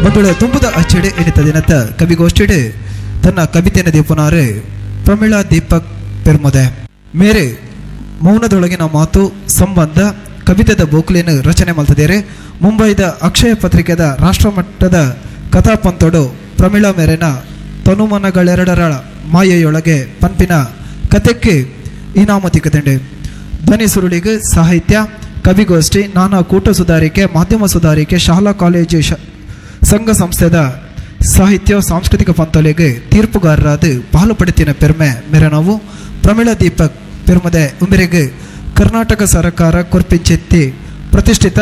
ಮಕ್ಕಳ ತುಂಬದ ಅಚ್ಚಡೆ ಎನಿತ ದಿನದ ಕವಿಗೋಷ್ಠಿಡೆ ತನ್ನ ಕವಿತೆಯನ್ನು ದೀಪನಾರೆ ಪ್ರಮೀಳಾ ದೀಪಕ್ ಪೆರ್ಮೊದೆ ಮೇರೆ ಮೌನದೊಳಗಿನ ಮಾತು ಸಂಬಂಧ ಕವಿತೆದ ಬೋಕ್ಲಿಯನ್ನು ರಚನೆ ಮಾಡ್ತಿದ್ದಾರೆ. ಮುಂಬೈದ ಅಕ್ಷಯ ಪತ್ರಿಕೆದ ರಾಷ್ಟ್ರಮಟ್ಟದ ಕಥಾಪಂತೋಡು ಪ್ರಮೀಳಾ ಮೇರೆನ ತನುಮನಗಳೆರಡರ ಮಾಯೆಯೊಳಗೆ ಪಂಪಿನ ಕಥೆಕ್ಕೆ ಇನಾಮತಿ ಕತೆಂಡೆ ಧ್ವನಿ ಸುರುಳಿಗೆ ಸಾಹಿತ್ಯ ಕವಿಗೋಷ್ಠಿ ನಾನಾ ಕೂಟ ಸುಧಾರಿಕೆ ಮಾಧ್ಯಮ ಸುಧಾರಿಕೆ ಶಾಲಾ ಕಾಲೇಜು ಸಂಘ ಸಂಸ್ಥೆದ ಸಾಹಿತ್ಯ ಸಾಂಸ್ಕೃತಿಕ ಪಂತೋಲೆಗೆ ತೀರ್ಪುಗಾರರಾದ ಪಾಲುಪಡಿತಿನ ಪೆರ್ಮೆ ಮೇರೆ ನಾವು ಪ್ರಮೀಳಾ ದೀಪಕ್ ಪೆರ್ಮದೆ ಉಮೆರೆಗೆ ಕರ್ನಾಟಕ ಸರ್ಕಾರ ಕೊರ್ಪಿಂಚೆತ್ತಿ ಪ್ರತಿಷ್ಠಿತ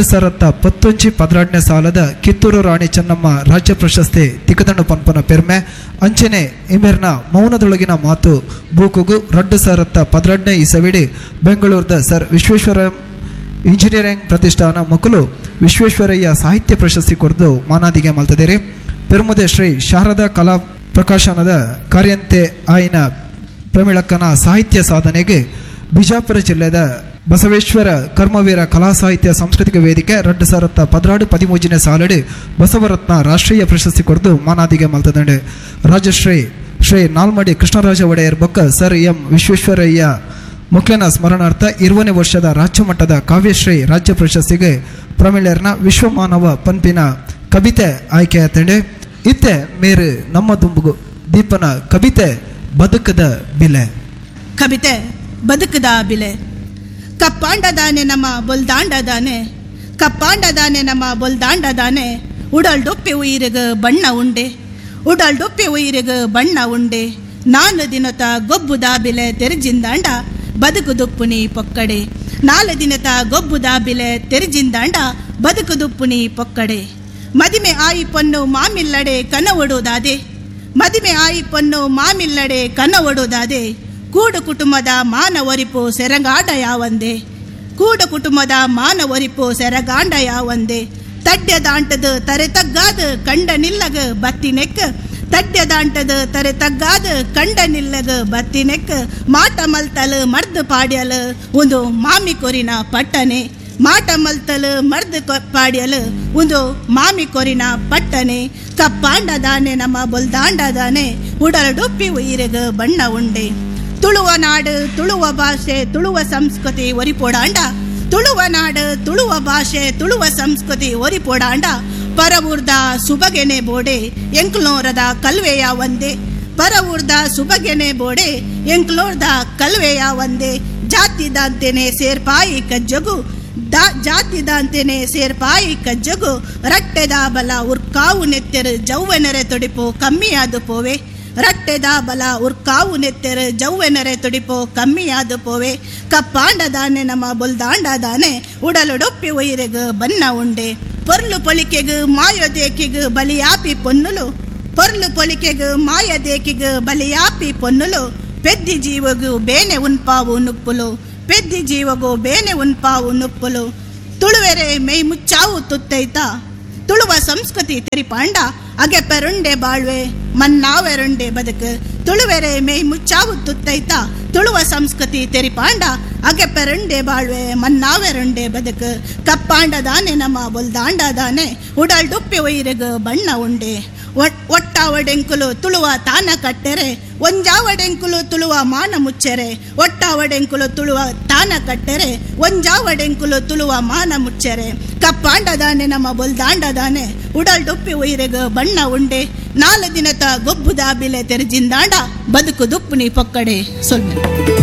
2019 ಸಾಲದ ಕಿತ್ತೂರು ರಾಣಿ ಚೆನ್ನಮ್ಮ ರಾಜ್ಯ ಪ್ರಶಸ್ತಿ ತಿಕದಂಡು ಪಂಪನ ಪೆರ್ಮೆ ಅಂಚನೆ ಇಮೆರ್ನ ಮೌನದೊಳಗಿನ ಮಾತು ಬೂಕುಗು 2018 ಇಸವಿಡಿ ಬೆಂಗಳೂರದ ಸರ್ ವಿಶ್ವೇಶ್ವರ ಇಂಜಿನಿಯರಿಂಗ್ ಪ್ರತಿಷ್ಠಾನ ಮಕ್ಕಳು ವಿಶ್ವೇಶ್ವರಯ್ಯ ಸಾಹಿತ್ಯ ಪ್ರಶಸ್ತಿ ಕೊರೆದು ಮಾನಾದಿಗೆ ಮಲ್ತಿದ್ದಾರೆ. ಪೆರ್ಮುದೆ ಶ್ರೀ ಶಾರದಾ ಕಲಾ ಪ್ರಕಾಶನದ ಕಾರ್ಯಂತೆ ಆಯ್ನ ಪ್ರಮೀಳಕ್ಕನ ಸಾಹಿತ್ಯ ಸಾಧನೆಗೆ ಬಿಜಾಪುರ ಜಿಲ್ಲೆಯ ಬಸವೇಶ್ವರ ಕರ್ಮವೀರ ಕಲಾ ಸಾಹಿತ್ಯ ಸಾಂಸ್ಕೃತಿಕ ವೇದಿಕೆ 2013 ಸಾಲಡಿ ಬಸವರತ್ನ ರಾಷ್ಟ್ರೀಯ ಪ್ರಶಸ್ತಿ ಕೊರೆದು ಮಾನಾದಿಗೆ ಮಲ್ತದಂಡೆ. ರಾಜಶ್ರೀ ಶ್ರೀ ನಾಲ್ಮಡಿ ಕೃಷ್ಣರಾಜ ಒಡೆಯರ್ ಬೊಕ್ಕ ಸರ್ ಎಂ ವಿಶ್ವೇಶ್ವರಯ್ಯ ಮುಖ್ಯನ ಸ್ಮರಣಾರ್ಥ 20ನೇ ವರ್ಷದ ರಾಜ್ಯ ಮಟ್ಟದ ಕಾವ್ಯಶ್ರೀ ರಾಜ್ಯ ಪ್ರಶಸ್ತಿಗೆ ಪ್ರಮೀಳರ್ನ ವಿಶ್ವಮಾನವ ಪಂಪಿನ ಕವಿತೆ ಆಯ್ಕೆಯಾತಂಡೆ. ಇತ್ತೆ ಮೇರೆ ನಮ್ಮ ದುಂಬುಗು ದೀಪನ ಕವಿತೆ ಬದುಕದ ಬಿಲೆ. ಕವಿತೆ ಬದುಕದ ಬಿಲೆ. ಕಪ್ಪಾಂಡದಾನೆ ನಮ್ಮ ಬೊಲ್ದಾಂಡದಾನೆ, ಕಪ್ಪಾಂಡದಾನೆ ನಮ್ಮ ಬೊಲ್ದಾಂಡದಾನೆ, ಉಡಲ್ಡೊಪ್ಪೆ ಉಯಿರಿಗ ಬಣ್ಣ ಉಂಡೆ, ಉಡಲ್ಡೊಪ್ಪೆ ಉಯಿರಿಗ ಬಣ್ಣ ಉಂಡೆ, ನಾಲ್ಕು ದಿನತ ಗೊಬ್ಬುದ ಬಿಲೆ ತೆರೆಜಿಂದಾಂಡ ಬದುಕುದುಪ್ಪುನಿ ಪೊಕ್ಕಡೆ, 4 ದಿನತ ಗೊಬ್ಬುದ ಬಿಲೆ ತೆರೆಜಿಂದಾಂಡ ಬದುಕುದುಪ್ಪುನಿ ಪೊಕ್ಕಡೆ. ಮದಿಮೆ ಆಯಿ ಪೊನ್ನು ಮಾಮಿಲ್ಲಡೆ ಕನ ಒಡೋದಾದೆ, ಮದಿಮೆ ಆಯಿ ಪೊನ್ನು ಮಾಮಿಲ್ಲಡೆ ಕನ ಒಡೋದಾದೆ, ಕೂಡು ಕುಟುಂಬದ ಮಾನ ಒರಿಪು ಸೆರಗಾಂಡ ಯಾವಂದೆ, ಕೂಡು ಕುಟುಂಬದ ಮಾನ ಒರಿಪು ಸೆರಗಾಂಡ ಯಾವಂದೆ, ತಡ್ಯದಾಂಟದ ತರೆ ತಗ್ಗಾದ ಕಂಡ ನಿಲ್ಲಗ ಬತ್ತಿನೆಕ್ಕ, ತಡ್ಯದಾಂಟದ ತರೆ ತಗ್ಗಾದ ಕಂಡ ನಿಲ್ಲಗ ಬತ್ತಿನೆಕ್ಕ, ಮಾಟ ಮಲ್ತಲು ಮರ್ದು ಪಾಡ್ಯಲು ಒಂದು ಮಾಮಿ ಕೊರಿನ ಪಟ್ಟನೆ, ಮಾಟ ಮಲ್ತಲು ಮರ್ದು ಪಾಡ್ಯಲು ಒಂದು ಮಾಮಿ ಕೊರಿನ ಪಟ್ಟನೆ, ಕಪ್ಪಾಂಡದಾನೆ ನಮ್ಮ ಬೊಲ್ದಾಂಡದಾನೆ, ಉಡಲಡೊಪ್ಪಿ ಉಯಿರಿಗ ಬಣ್ಣ ಉಂಡೆ. ತುಳುವ ನಾಡು ತುಳುವ ಭಾಷೆ ತುಳುವ ಸಂಸ್ಕೃತಿ ಒರಿಪೋಡಾಂಡ, ತುಳುವ ನಾಡು ತುಳುವ ಭಾಷೆ ತುಳುವ ಸಂಸ್ಕೃತಿ ಒರಿಪೋಡಾಂಡ, ಪರವೂರ್ದ ಸುಬಗೆನೆ ಬೋಡೆ ಎಂಕ್ಲೋರದ ಕಲ್ವೆಯ ಒಂದೇ, ಪರವೂರ್ದ ಸುಬಗೆನೆ ಬೋಡೆ ಎಂಕ್ಲೋರ್ದ ಕಲ್ವೆಯ ಒಂದೇ, ಜಾತಿದಂತೆನೆ ಸೇರ್ಪಾಯಿ ಕಜ್ಜಗು, ಜಾತಿದಂತೆನೆ ಸೇರ್ಪಾಯಿ ಕಜ್ಜಗು, ರಟ್ಟೆದ ಬಲ ಉರ್ಕಾವು ನೆತ್ತೆರು ಜೌವನರೆ ತೊಡಿಪು ಕಮ್ಮಿಯಾದು ಪೋವೆ, ರಟ್ಟೆದ ಬಲ ಉರ್ಕಾವು ನೆತ್ತೆರು ಜೌವೆನರೆ ತುಡಿಪೋ ಕಮ್ಮಿಯಾದು ಪೋವೆ, ಕಪ್ಪಾಂಡದಾನೆ ನಮ್ಮ ಬೊಲ್ದಾಂಡದಾನೆ, ಉಡಲುಡೊಪ್ಪಿ ಉಯಿರೆಗ ಬಣ್ಣ ಉಂಡೆ. ಪೊರ್ಲು ಪೊಳಿಕೆಗ ಮಾಯದೇಕಿಗ ಬಲಿಯಾಪಿ ಪೊನ್ನುಲು, ಪೊರ್ಲು ಪೊಳಿಕೆಗ ಮಾಯದೇಕಿಗ ಬಲಿಯಾಪಿ ಪೊನ್ನುಲು, ಪೆದ್ದಿ ಜೀವಗು ಬೇನೆ ಉನ್ಪಾವು ನುಪ್ಪುಲು, ಪೆದ್ದಿ ಜೀವಗು ಬೇನೆ ಉನ್ಪಾವು ನುಪ್ಪುಲು, ತುಳುವೆರೆ ಮೈ ಮುಚ್ಚಾವು ತುತ್ತೈತ, ತುಳುವ ಸಂಸ್ಕೃತಿ ತೆರಿಪಾಂಡ ಅಗೆ ಪೆರುಂಡೆ ಬಾಳ್ವೆ ಮನ್ನಾವೆರುಂಡೆ ಬದುಕು, ತುಳುವೆರೆ ಮೈ ಮುಚ್ಚಾವು ತುತ್ತೈತ, ತುಳುವ ಸಂಸ್ಕೃತಿ ತೆರಿಪಾಂಡ ಅಗೆ ಪೆರುಂಡೆ ಬಾಳ್ವೆ ಮನ್ನಾವೆರುಂಡೆ ಬದುಕು, ಕಪ್ಪಾಂಡದಾನೆ ನಮ್ಮ ಬೊಲ್ದಾಂಡದಾನೆ, ಉಡಲ್ಡುಪ್ಪಿ ಒಯ್ರಿಗ ಬಣ್ಣ ಉಂಡೆ. ಒಟ್ಟಾವಡೆಂಕುಲು ತುಳುವ ತಾನ ಕಟ್ಟೆರೆ, ಒಂಜಾವಡೆಂಕುಲು ತುಳುವ ಮಾನ ಮುಚ್ಚೆರೆ, ಒಟ್ಟಾವಡೆಂಕುಲು ತುಳುವ ತಾನ ಕಟ್ಟೆರೆ, ಒಂಜಾವಡೆಂಕುಲು ತುಳುವ ಮಾನ ಮುಚ್ಚೆರೆ, ಕಪ್ಪಾಂಡದಾನೆ ನಮ್ಮ ಬೊಲ್ದಾಂಡದಾನೆ, ಉಡಲ್ಡುಪ್ಪಿ ಉಯಿರೆಗ ಬಣ್ಣ ಉಂಡೆ, 4 ದಿನದ ಗೊಬ್ಬುದ ಬಿಲೆ ತೆರೆಜಿಂದಾಂಡ ಬದುಕು ದುಪ್ಪುನಿ ಪೊಕ್ಕಡೆ ಸೊಲ್ಮೆ.